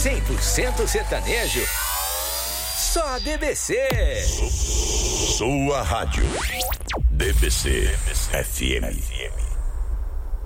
100% sertanejo. Só a DBC. Sua rádio. DBC FM.